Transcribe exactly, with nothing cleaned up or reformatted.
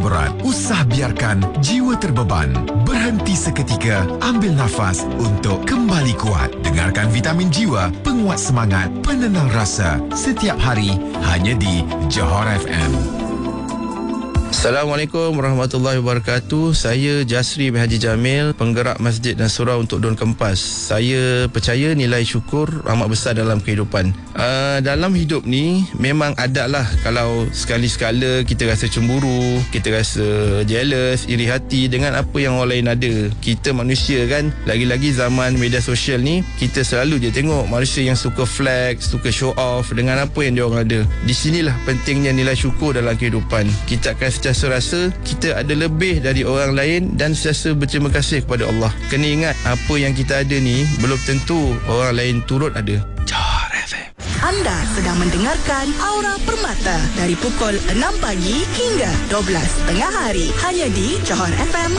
berat, usah biarkan jiwa terbeban. Berhenti seketika, ambil nafas untuk kembali kuat. Dengarkan Vitamin Jiwa, penguat semangat, penenang rasa. Setiap hari, hanya di Johor F M. Assalamualaikum warahmatullahi wabarakatuh. Saya Jasri bin Haji Jamil, penggerak Masjid dan Surau untuk Daun Kempas. Saya percaya nilai syukur amat besar dalam kehidupan. Uh, dalam hidup ni memang ada lah kalau sekali-sekala kita rasa cemburu, kita rasa jealous, iri hati dengan apa yang orang lain ada. Kita manusia kan, lagi-lagi zaman media sosial ni, kita selalu je tengok manusia yang suka flex, suka show off dengan apa yang dia orang ada. Di sinilah pentingnya nilai syukur dalam kehidupan. Kita akan sentiasa rasa kita ada lebih dari orang lain dan sentiasa berterima kasih kepada Allah. Kena ingat, apa yang kita ada ni belum tentu orang lain turut ada. Johor F M. Anda sedang mendengarkan Aura Permata dari pukul enam pagi hingga dua belas tengah hari hanya di Johor F M